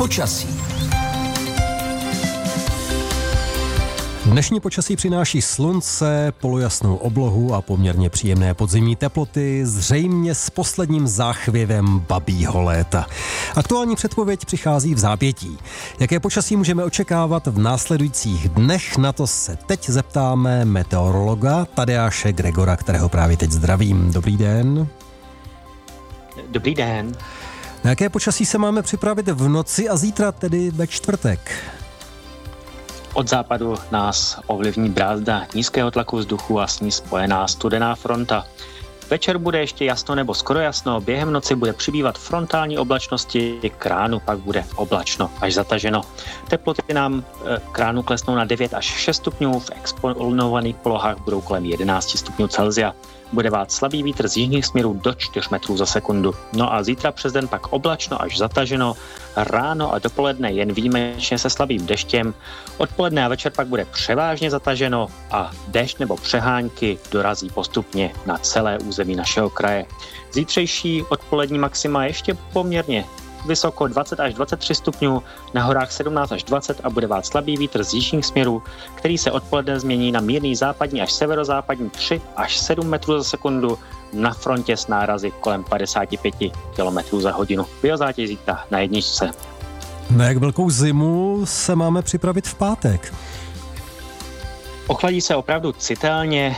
Počasí. Dnešní počasí přináší slunce, polojasnou oblohu a poměrně příjemné podzimní teploty, zřejmě s posledním záchvěvem babího léta. Aktuální předpověď přichází v zápětí. Jaké počasí můžeme očekávat v následujících dnech? Na to se teď zeptáme meteorologa Tadeáše Gregora, kterého právě teď zdravím. Dobrý den. Dobrý den. Na jaké počasí se máme připravit v noci a zítra, tedy ve čtvrtek? Od západu nás ovlivní brázda nízkého tlaku vzduchu a s ní spojená studená fronta. Večer bude ještě jasno nebo skoro jasno, během noci bude přibývat frontální oblačnosti, k ránu pak bude oblačno až zataženo. Teploty nám k ránu klesnou na 9 až 6 stupňů, v exponovaných polohách budou kolem 11 stupňů Celsia. Bude vát slabý vítr z jižních směrů do 4 metrů za sekundu. No a zítra přes den pak oblačno až zataženo, ráno a dopoledne jen výjimečně se slabým deštěm, odpoledne a večer pak bude převážně zataženo a déšť nebo přehánky dorazí postupně na celé území našeho kraje. Zítřejší odpolední maxima ještě poměrně vysoko 20 až 23 stupňů, na horách 17 až 20 a bude vát slabý vítr z jižních směrů, který se odpoledne změní na mírný západní až severozápadní 3 až 7 metrů za sekundu, na frontě s nárazy kolem 55 km za hodinu. Biozátěž zítra na jedničce. Na jak velkou zimu se máme připravit v pátek? Ochladí se opravdu citelně.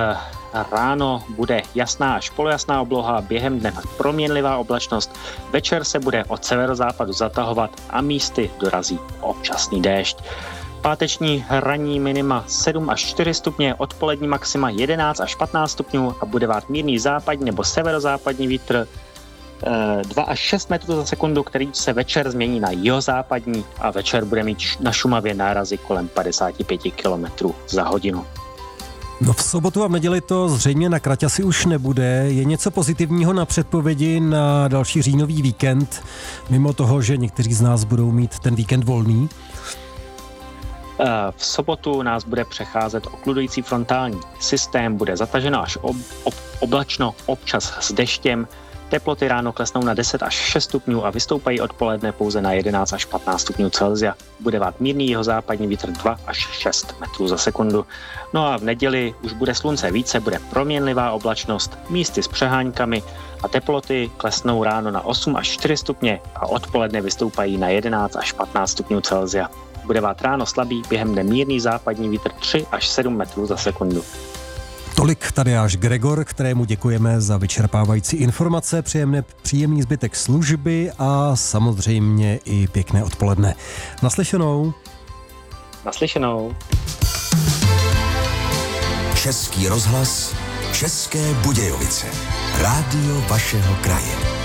Ráno bude jasná až polojasná obloha, během dne proměnlivá oblačnost, večer se bude od severozápadu zatahovat a místy dorazí občasný déšť. Páteční ranní minima 7 až 4 stupně, odpolední maxima 11 až 15 stupňů a bude vát mírný západní nebo severozápadní vítr 2 až 6 metrů za sekundu, který se večer změní na jihozápadní a večer bude mít na Šumavě nárazy kolem 55 km za hodinu. No v sobotu a v neděli to zřejmě na kraťasy už nebude. Je něco pozitivního na předpovědi na další říjnový víkend, mimo toho, že někteří z nás budou mít ten víkend volný? V sobotu nás bude přecházet okludující frontální systém, bude zataženo až oblačno, občas s deštěm. Teploty ráno klesnou na 10 až 6 stupňů a vystoupají odpoledne pouze na 11 až 15 stupňů Celsia. Bude vát mírný jihozápadní vítr 2 až 6 metrů za sekundu. No a v neděli už bude slunce více, bude proměnlivá oblačnost, místy s přeháňkami a teploty klesnou ráno na 8 až 4 stupně a odpoledne vystoupají na 11 až 15 stupňů Celsia. Bude vát ráno slabý, během dne mírný západní vítr 3 až 7 metrů za sekundu. Tolik Tadeáš Gregor, kterému děkujeme za vyčerpávající informace, příjemný zbytek služby a samozřejmě i pěkné odpoledne. Naslyšenou. Naslyšenou. Český rozhlas, České Budějovice. Rádio vašeho kraje.